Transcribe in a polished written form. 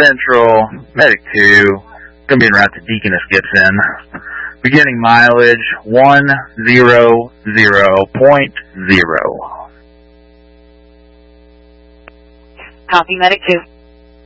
Central, Medic 2, going to be en route to Deaconess Gibson. Beginning mileage 100.0. Copy, Medic 2.